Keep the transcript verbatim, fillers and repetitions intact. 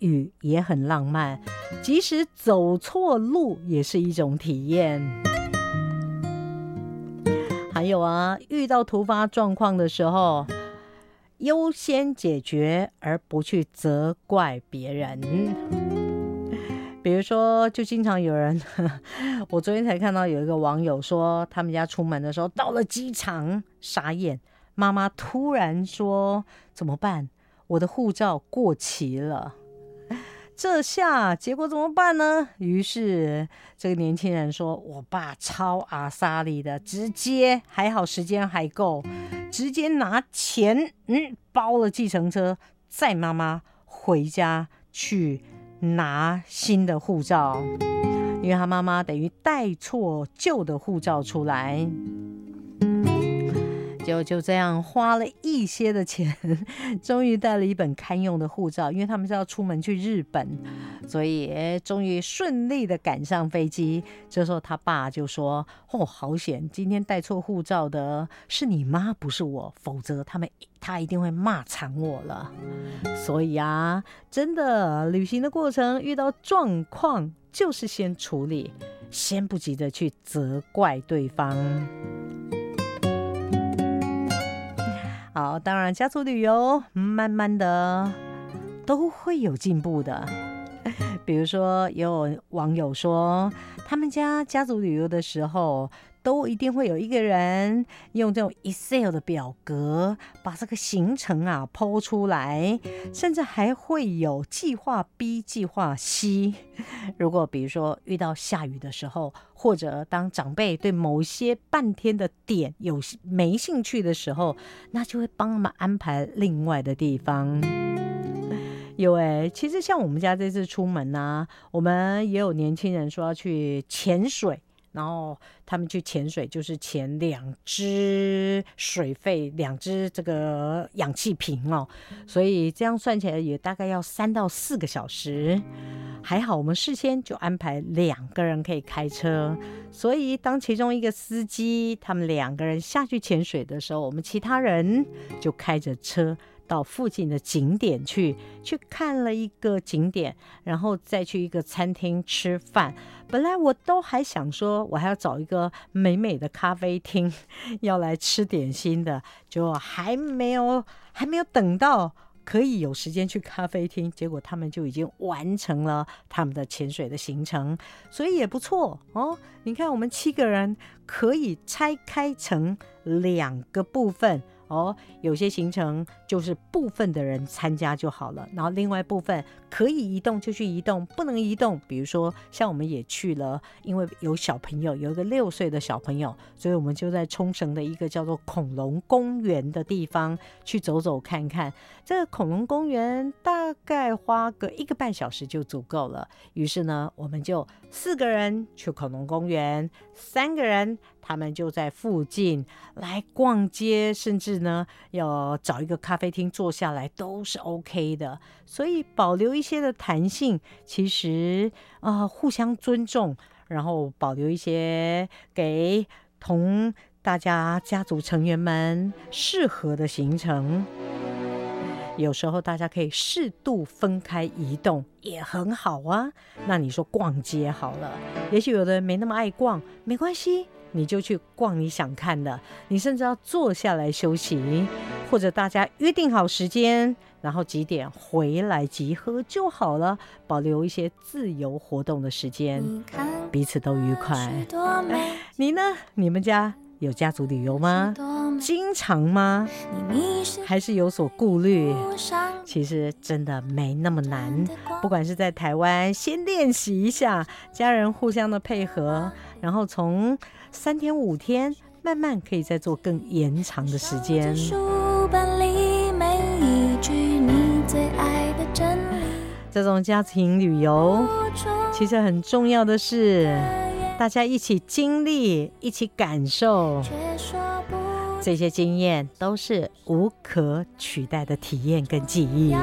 雨也很浪漫，即使走错路也是一种体验。还有啊，遇到突发状况的时候，优先解决而不去责怪别人。比如说，就经常有人我昨天才看到有一个网友说，他们家出门的时候到了机场，傻眼，妈妈突然说怎么办，我的护照过期了。这下结果怎么办呢？于是这个年轻人说，我爸超阿莎力的，直接还好时间还够，直接拿钱嗯包了计程车，载妈妈回家去拿新的护照，因为他妈妈等于带错旧的护照出来，就就这样花了一些的钱，终于带了一本堪用的护照，因为他们是要出门去日本，所以终于顺利的赶上飞机。这时候他爸就说，哦，好险，今天带错护照的是你妈，不是我，否则他们他一定会骂惨我了。所以啊，真的旅行的过程遇到状况就是先处理，先不急着去责怪对方。好，当然家族旅游慢慢的都会有进步的。比如说也有网友说，他们家家族旅游的时候都一定会有一个人用这种 Excel 的表格把这个行程啊 po 出来，甚至还会有计划 B 计划 C。 如果比如说遇到下雨的时候，或者当长辈对某些半天的点有没兴趣的时候，那就会帮他们安排另外的地方。有哎，其实像我们家这次出门啊，我们也有年轻人说要去潜水，然后他们去潜水就是潜两只水肺，两只这个氧气瓶哦，所以这样算起来也大概要三到四个小时。还好我们事先就安排两个人可以开车，所以当其中一个司机他们两个人下去潜水的时候，我们其他人就开着车到附近的景点去，去看了一个景点，然后再去一个餐厅吃饭。本来我都还想说，我还要找一个美美的咖啡厅要来吃点心的，就还没有还没有等到可以有时间去咖啡厅，结果他们就已经完成了他们的潜水的行程，所以也不错哦。你看我们七个人可以拆开成两个部分哦，有些行程就是部分的人参加就好了，然后另外部分可以移动就去移动，不能移动，比如说像我们也去了，因为有小朋友，有一个六岁的小朋友，所以我们就在冲绳的一个叫做恐龙公园的地方去走走看看。这个恐龙公园大概花个一个半小时就足够了，于是呢我们就四个人去恐龙公园，三个人他们就在附近来逛街，甚至呢要找一个咖啡厅坐下来都是 OK 的，所以保留一些的弹性，其实、呃、互相尊重，然后保留一些给同大家家族成员们适合的行程。有时候大家可以适度分开移动也很好啊。那你说逛街好了，也许有的人没那么爱逛，没关系，你就去逛你想看的，你甚至要坐下来休息，或者大家约定好时间，然后几点回来集合就好了，保留一些自由活动的时间，彼此都愉快。你呢？你们家有家族旅游吗？经常吗？还是有所顾虑？其实真的没那么难，不管是在台湾先练习一下，家人互相的配合，然后从三天五天慢慢可以再做更延长的时间。这种家庭旅游其实很重要的是大家一起经历，一起感受，这些经验都是无可取代的体验跟记忆。